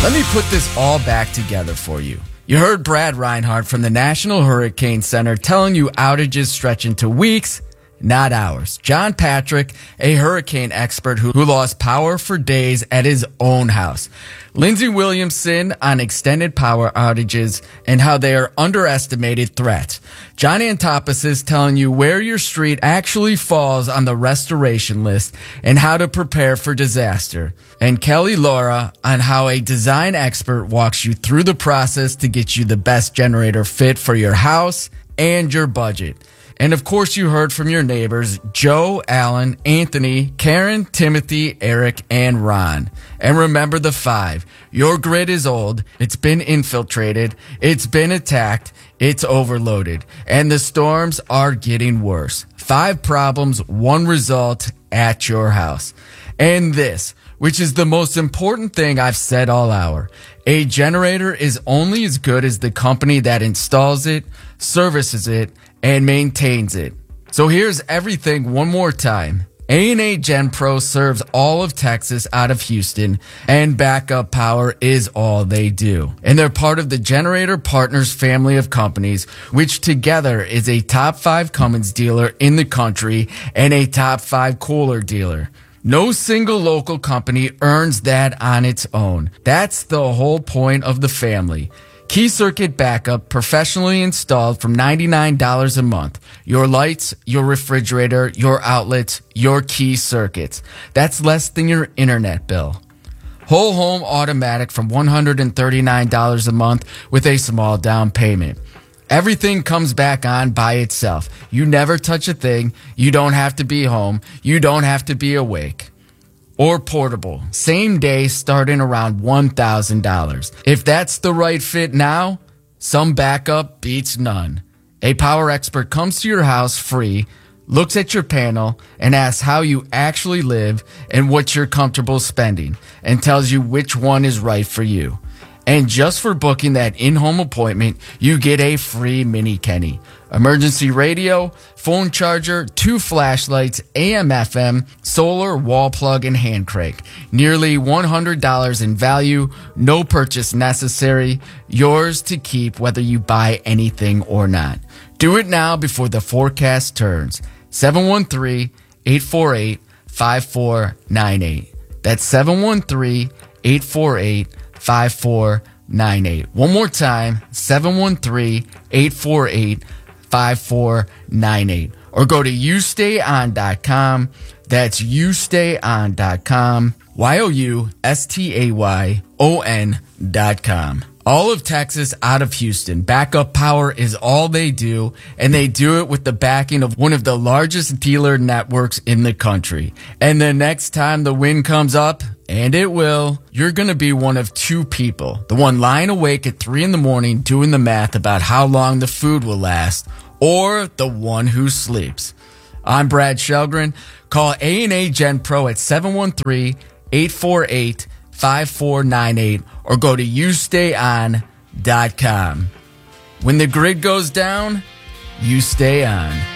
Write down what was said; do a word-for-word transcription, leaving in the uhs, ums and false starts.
Let me put this all back together for you. You heard Brad Reinhardt from the National Hurricane Center telling you outages stretch into weeks, not hours. John Patrick, a hurricane expert who, who lost power for days at his own house. Lindsey Williamson on extended power outages and how they are underestimated threats. John Antoposis telling you where your street actually falls on the restoration list and how to prepare for disaster. And Kelly Laura on how a design expert walks you through the process to get you the best generator fit for your house and your budget. And of course, you heard from your neighbors, Joe, Alan, Anthony, Karen, Timothy, Eric, and Ron. And remember the five. Your grid is old. It's been infiltrated. It's been attacked. It's overloaded. And the storms are getting worse. Five problems, one result at your house. And this, which is the most important thing I've said all hour. A generator is only as good as the company that installs it, services it, and maintains it. So here's everything one more time. A and A GenPro serves all of Texas out of Houston, and backup power is all they do. And they're part of the Generator Partners family of companies, which together is a top five Cummins dealer in the country and a top five Kohler dealer. No single local company earns that on its own. That's the whole point of the family. Key Circuit Backup, professionally installed from ninety-nine dollars a month. Your lights, your refrigerator, your outlets, your key circuits. That's less than your internet bill. Whole home automatic from one hundred thirty-nine dollars a month with a small down payment. Everything comes back on by itself. You never touch a thing. You don't have to be home. You don't have to be awake. Or portable, same day starting around one thousand dollars. If that's the right fit now, some backup beats none. A power expert comes to your house free, looks at your panel, and asks how you actually live and what you're comfortable spending, and tells you which one is right for you. And just for booking that in-home appointment, you get a free Mini Kenny. Emergency radio, phone charger, two flashlights, A M F M, solar, wall plug, and hand crank. Nearly one hundred dollars in value, no purchase necessary, yours to keep whether you buy anything or not. Do it now before the forecast turns. seven one three, eight four eight, five four nine eight. That's seven one three, eight four eight, five four nine eight. One more time, seven one three, eight four eight, five four nine eight. Or go to you stay on dot com. That's you stay on dot com. Y O U S T A Y O N dot com. All of Texas out of Houston. Backup power is all they do, and they do it with the backing of one of the largest dealer networks in the country. And the next time the wind comes up, and it will, you're going to be one of two people. The one lying awake at three in the morning doing the math about how long the food will last, or the one who sleeps. I'm Brad Shelgren. Call A and A GenPro at seven one three, eight four eight, five four nine eight or go to you stay on dot com. When the grid goes down, you stay on.